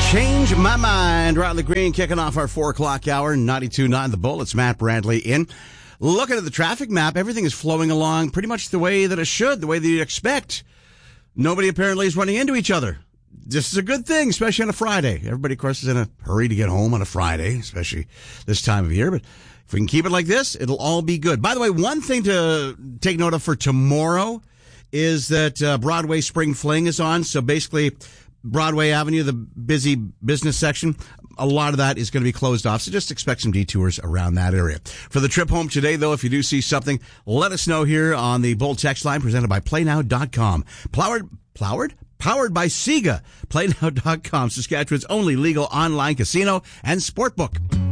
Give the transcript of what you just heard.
Change My Mind. Riley Green kicking off our 4 o'clock hour, 92.9 The Bull. It's Matt Bradley in. Looking at the traffic map, everything is flowing along pretty much the way that it should, the way that you'd expect. Nobody apparently is running into each other. This is a good thing, especially on a Friday. Everybody, of course, is in a hurry to get home on a Friday, especially this time of year. But if we can keep it like this, it'll all be good. By the way, one thing to take note of for tomorrow is that Broadway Spring Fling is on. So basically, Broadway Avenue, the busy business section, a lot of that is going to be closed off. So just expect some detours around that area. For the trip home today, though, if you do see something, let us know here on the Bull text line presented by PlayNow.com. Powered by Sega. PlayNow.com, Saskatchewan's only legal online casino and sportbook.